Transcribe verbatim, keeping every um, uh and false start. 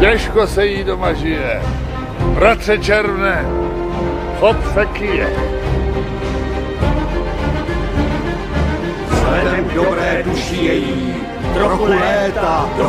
Těžko se jí doma žije. Bratře Červné, chod se kyje. Vzhledem k dobré duši její trochu léta do